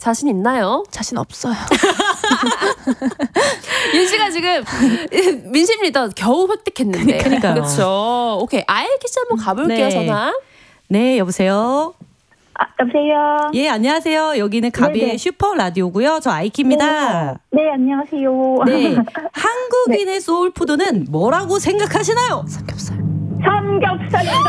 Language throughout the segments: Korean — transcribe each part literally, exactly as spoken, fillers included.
자신 있나요? 자신 없어요. 윤 씨가 지금 민심 리더 겨우 획득했는데. 그러니까요. 그렇죠. 오케이. 아이키 씨 한번 가볼게요. 네. 전화. 네, 여보세요. 아, 여보세요. 예, 안녕하세요. 여기는 가비의 네네. 슈퍼 라디오고요. 저 아이키입니다. 네, 네, 안녕하세요. 네, 한국인의 소울푸드는 뭐라고 생각하시나요? 삼겹살. 삼겹살입니다.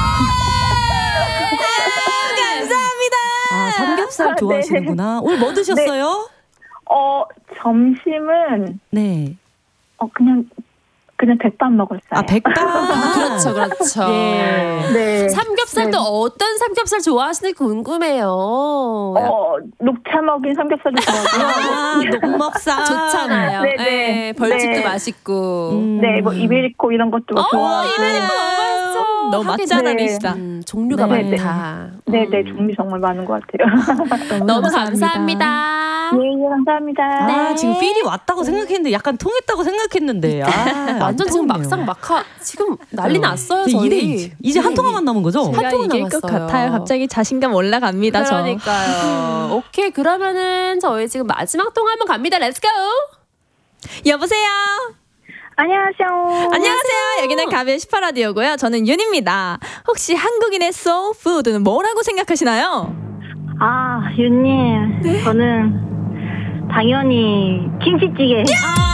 감사합니다. 아, 삼겹살 아, 좋아하시는구나. 오늘 뭐 드셨어요? 어, 점심은 네. 어 그냥 그냥 백반 먹었어요. 아, 백반. 그렇죠, 그렇죠. 예. 네. 삼겹살도 네. 어떤 삼겹살 좋아하시는지 궁금해요. 어, 녹차 먹인 삼겹살도 좋아하고요. 아, 녹먹살. 좋잖아요. 네네. 네, 벌집도 네. 맛있고. 음. 네, 뭐 이베리코 이런 것도 어, 좋아하고. 이베리코 너무 맛있어. 너무 하긴 맛잘알이시다. 음, 종류가 네. 많다. 네, 네, 음. 종류 정말 많은 것 같아요. 너무 감사합니다. 네, 예, 감사합니다. 아, 네. 지금 필이 왔다고 생각했는데 약간 통했다고 생각했는데. 아, 완전 지금 막상 막하 지금 난리 났어요. 저희 이대 이제 이제 한 통화만 남은 거죠? 한 제가 통은 이길 것 남았어요. 같아요. 갑자기 자신감 올라갑니다. 저. 그러니까요. 오케이, 그러면은 저희 지금 마지막 통화 한번 갑니다. 렛츠고. 여보세요. 안녕하세요. 안녕하세요. 여기는 가비의 슈퍼라디오고요. 저는 윤입니다. 혹시 한국인의 소울푸드는 뭐라고 생각하시나요? 아, 윤님. 저는 당연히 김치찌개. 아,